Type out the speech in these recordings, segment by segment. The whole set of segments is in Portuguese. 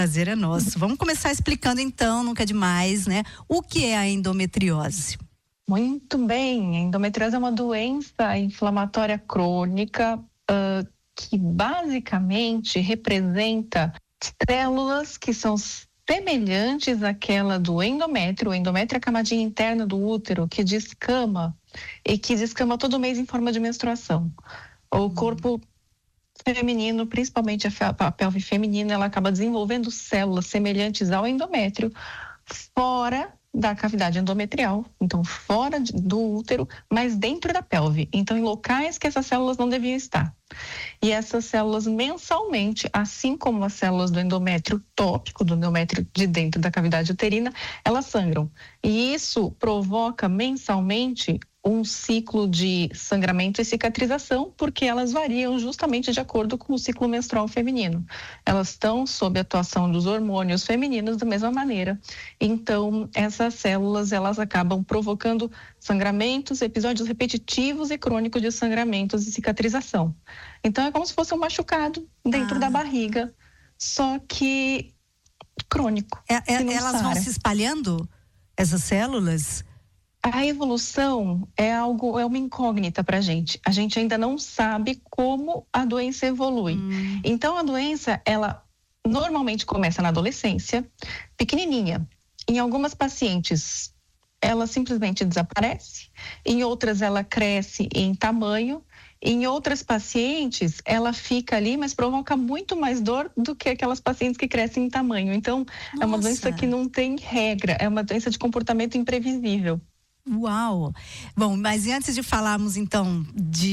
Prazer é nosso. Vamos começar explicando então, nunca é demais, né? O que é a endometriose? Muito bem, a endometriose é uma doença inflamatória crônica que basicamente representa células que são semelhantes àquela do endométrio. O endométrio é a camadinha interna do útero que descama e que descama todo mês em forma de menstruação. O corpo feminino, principalmente a pelve feminina, ela acaba desenvolvendo células semelhantes ao endométrio fora da cavidade endometrial, então fora do útero, mas dentro da pelve, então em locais que essas células não deviam estar. E essas células mensalmente, assim como as células do endométrio tópico, do endométrio de dentro da cavidade uterina, elas sangram. E isso provoca mensalmente um ciclo de sangramento e cicatrização, porque elas variam justamente de acordo com o ciclo menstrual feminino. Elas estão sob a atuação dos hormônios femininos da mesma maneira. Então, essas células, elas acabam provocando sangramentos, episódios repetitivos e crônicos de sangramentos e cicatrização. Então, é como se fosse um machucado dentro da barriga, só que crônico. Elas vão se espalhando, essas células? A evolução é uma incógnita para a gente. A gente ainda não sabe como a doença evolui. Então, a doença, ela normalmente começa na adolescência, pequenininha. Em algumas pacientes, ela simplesmente desaparece. Em outras, ela cresce em tamanho. Em outras pacientes, ela fica ali, mas provoca muito mais dor do que aquelas pacientes que crescem em tamanho. Então, é uma doença que não tem regra. É uma doença de comportamento imprevisível. Uau! Bom, mas antes de falarmos então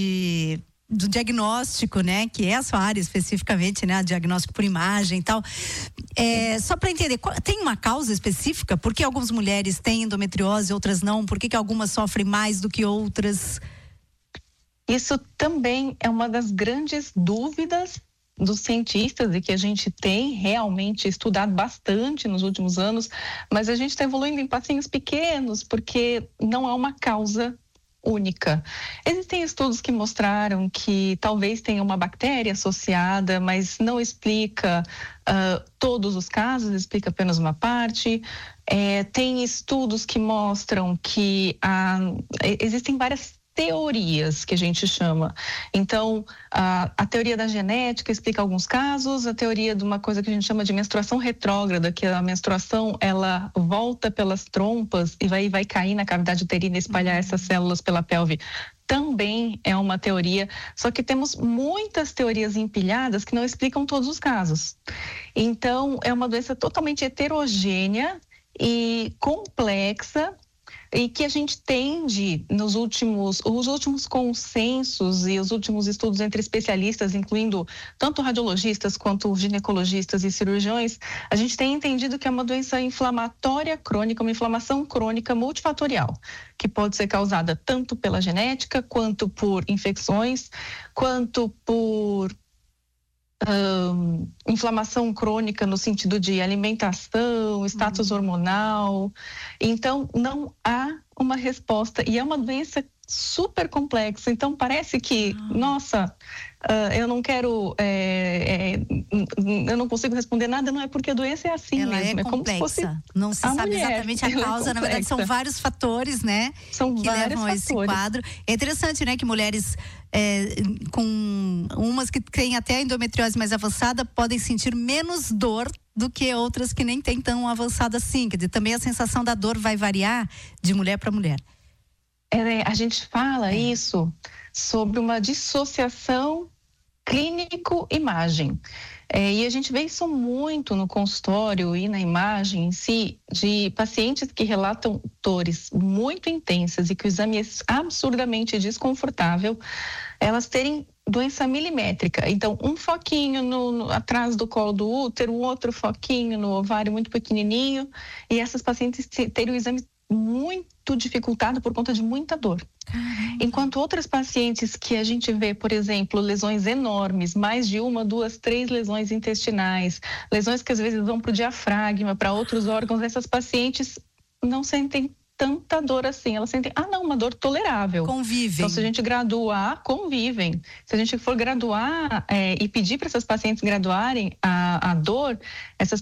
do diagnóstico, né, que é a sua área especificamente, né, diagnóstico por imagem e tal, só para entender, tem uma causa específica? Por que algumas mulheres têm endometriose, outras não? Por que algumas sofrem mais do que outras? Isso também é uma das grandes dúvidas dos cientistas e que a gente tem realmente estudado bastante nos últimos anos, mas a gente está evoluindo em passinhos pequenos porque não há uma causa única. Existem estudos que mostraram que talvez tenha uma bactéria associada, mas não explica todos os casos, explica apenas uma parte. Tem estudos que mostram que existem várias teorias que a gente chama. Então, a teoria da genética explica alguns casos, a teoria de uma coisa que a gente chama de menstruação retrógrada, que a menstruação, ela volta pelas trompas e vai cair na cavidade uterina e espalhar essas células pela pelve. Também é uma teoria, só que temos muitas teorias empilhadas que não explicam todos os casos. Então, é uma doença totalmente heterogênea e complexa, e que a gente tende, os últimos consensos e os últimos estudos entre especialistas, incluindo tanto radiologistas quanto ginecologistas e cirurgiões, a gente tem entendido que é uma doença inflamatória crônica, uma inflamação crônica multifatorial, que pode ser causada tanto pela genética, quanto por infecções, quanto por inflamação crônica no sentido de alimentação, status hormonal. Então, não há uma resposta e é uma doença super complexa. Então, parece que, nossa, eu não quero, eu não consigo responder nada, não é porque a doença é assim ela mesmo. É complexa, como se fosse não se sabe exatamente a causa, na verdade são vários fatores, né, que levam a esse quadro. É interessante, né, que mulheres com umas que têm até a endometriose mais avançada podem sentir menos dor do que outras que nem têm tão avançada assim. Quer dizer, também a sensação da dor vai variar de mulher para mulher. A gente fala isso sobre uma dissociação clínico-imagem. E a gente vê isso muito no consultório e na imagem em si, de pacientes que relatam dores muito intensas e que o exame é absurdamente desconfortável, elas terem doença milimétrica. Então, um foquinho atrás do colo do útero, outro foquinho no ovário muito pequenininho, e essas pacientes terem o exame muito dificultado por conta de muita dor. Enquanto outras pacientes que a gente vê, por exemplo, lesões enormes, mais de 1, 2, 3 lesões intestinais, lesões que às vezes vão para o diafragma, para outros órgãos, essas pacientes não sentem tanta dor assim, elas sentem, uma dor tolerável. Convivem. Então, se a gente graduar, convivem. Se a gente for graduar e pedir para essas pacientes graduarem a dor, essas